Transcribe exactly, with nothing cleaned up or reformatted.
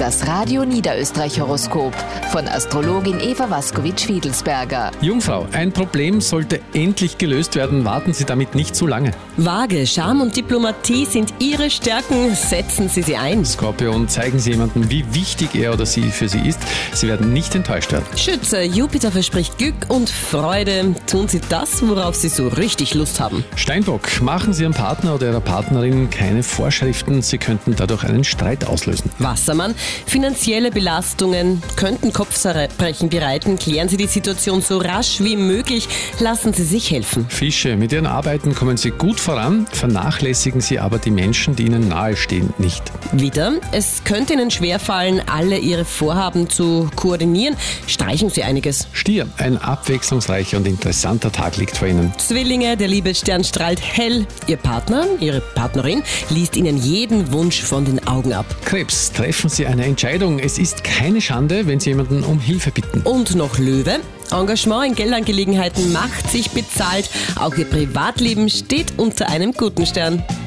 Das Radio Niederösterreich Horoskop von Astrologin Eva Waskowitsch-Wiedelsberger. Jungfrau, ein Problem sollte endlich gelöst werden. Warten Sie damit nicht zu lange. Waage, Charme und Diplomatie sind Ihre Stärken. Setzen Sie sie ein. Skorpion, zeigen Sie jemandem, wie wichtig er oder sie für Sie ist. Sie werden nicht enttäuscht werden. Schütze, Jupiter verspricht Glück und Freude. Tun Sie das, worauf Sie so richtig Lust haben. Steinbock, machen Sie Ihrem Partner oder Ihrer Partnerin keine Vorschriften. Sie könnten dadurch einen Streit auslösen. Wassermann, finanzielle Belastungen könnten Kopfzerbrechen bereiten. Klären Sie die Situation so rasch wie möglich. Lassen Sie sich helfen. Fische, mit Ihren Arbeiten kommen Sie gut voran. Vernachlässigen Sie aber die Menschen, die Ihnen nahestehen, nicht. Wieder, es könnte Ihnen schwerfallen, alle Ihre Vorhaben zu koordinieren. Streichen Sie einiges. Stier, ein abwechslungsreicher und interessanter Tag liegt vor Ihnen. Zwillinge, der Liebesstern strahlt hell. Ihr Partner, Ihre Partnerin liest Ihnen jeden Wunsch von den Augen ab. Krebs, treffen Sie eine Entscheidung. Es ist keine Schande, wenn Sie jemanden um Hilfe bitten. Und noch Löwe. Engagement in Geldangelegenheiten macht sich bezahlt. Auch Ihr Privatleben steht unter einem guten Stern.